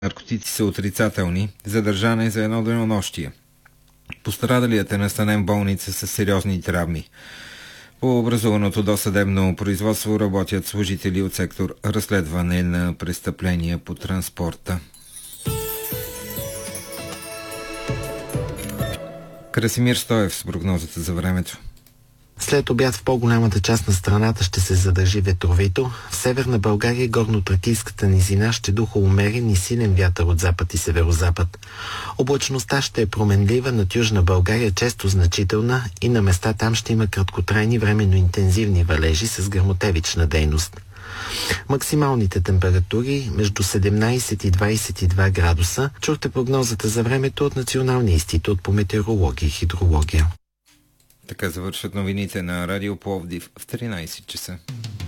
наркотици са отрицателни, задържан е за едно денонощие. Пострадалият е настанен в болница с сериозни травми. По образуваното досъдебно производство работят служители от сектор разследване на престъпления по транспорта. Красимир Стоев с прогнозата за времето. След обяд в по-голямата част на страната ще се задържи ветровито. В северна България горно-тракийската низина ще духа умерен и силен вятър от запад и северозапад. Облачността ще е променлива, над Южна България често значителна и на места там ще има краткотрайни временно интензивни валежи с гръмотевична дейност. Максималните температури между 17 и 22 градуса. Чухте прогнозата за времето от Националния институт по метеорология и хидрология. Така завършват новините на Радио Пловдив в 13 часа.